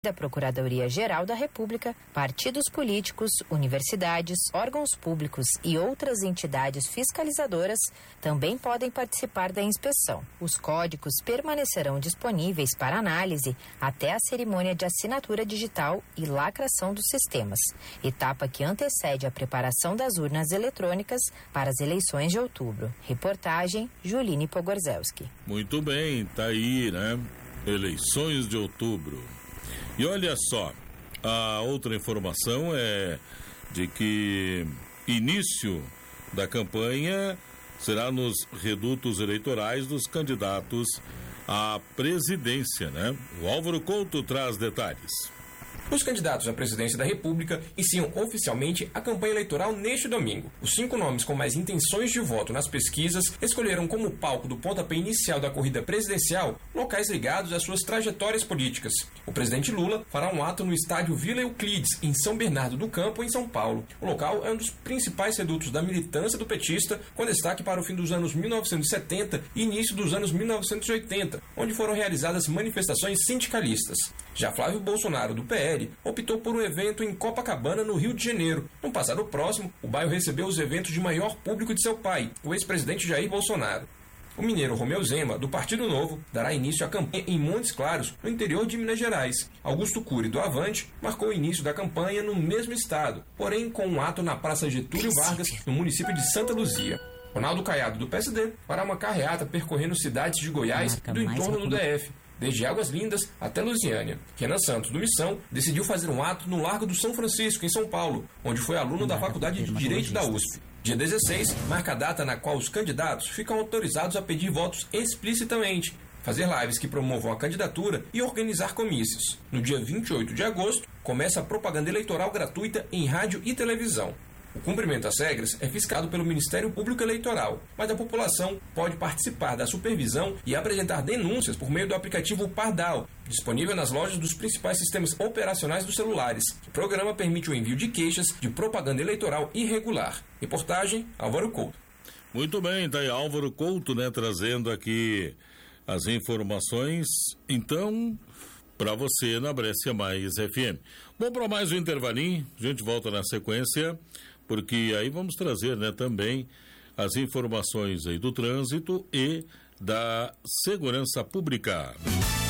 da Procuradoria-Geral da República, partidos políticos, universidades, órgãos públicos e outras entidades fiscalizadoras também podem participar da inspeção. Os códigos permanecerão disponíveis para análise até a cerimônia de assinatura digital e lacração dos sistemas, etapa que antecede a preparação das urnas eletrônicas para as eleições de outubro. Reportagem Juline Pogorzelski. Muito bem, tá aí, né? Eleições de outubro. E olha só, a outra informação é de que início da campanha será nos redutos eleitorais dos candidatos à presidência, né? O Álvaro Couto traz detalhes. Os candidatos à presidência da República iniciam oficialmente a campanha eleitoral neste domingo. Os 5 nomes com mais intenções de voto nas pesquisas escolheram como palco do pontapé inicial da corrida presidencial locais ligados às suas trajetórias políticas. O presidente Lula fará um ato no estádio Vila Euclides, em São Bernardo do Campo, em São Paulo. O local é um dos principais redutos da militância do petista, com destaque para o fim dos anos 1970 e início dos anos 1980, onde foram realizadas manifestações sindicalistas. Já Flávio Bolsonaro, do PL, optou por um evento em Copacabana, no Rio de Janeiro. No passado próximo, o bairro recebeu os eventos de maior público de seu pai, o ex-presidente Jair Bolsonaro. O mineiro Romeu Zema, do Partido Novo, dará início à campanha em Montes Claros, no interior de Minas Gerais. Augusto Cury, do Avante, marcou o início da campanha no mesmo estado, porém com um ato na Praça Getúlio Vargas, no município de Santa Luzia. Ronaldo Caiado, do PSD, fará uma carreata percorrendo cidades de Goiás e do entorno do DF, desde Águas Lindas até Lusiânia. Renan Santos, do Missão, decidiu fazer um ato no Largo do São Francisco, em São Paulo, onde foi aluno da Faculdade de Direito da USP. Dia 16 marca a data na qual os candidatos ficam autorizados a pedir votos explicitamente, fazer lives que promovam a candidatura e organizar comícios. No dia 28 de agosto, começa a propaganda eleitoral gratuita em rádio e televisão. O cumprimento às regras é fiscado pelo Ministério Público Eleitoral, mas a população pode participar da supervisão e apresentar denúncias por meio do aplicativo Pardal, disponível nas lojas dos principais sistemas operacionais dos celulares. O programa permite o envio de queixas de propaganda eleitoral irregular. Reportagem Álvaro Couto. Muito bem, tá aí Álvaro Couto, né, trazendo aqui as informações, então, para você na Brescia Mais FM. Bom, para mais um intervalinho, a gente volta na sequência, porque aí vamos trazer, né, também as informações aí do trânsito e da segurança pública.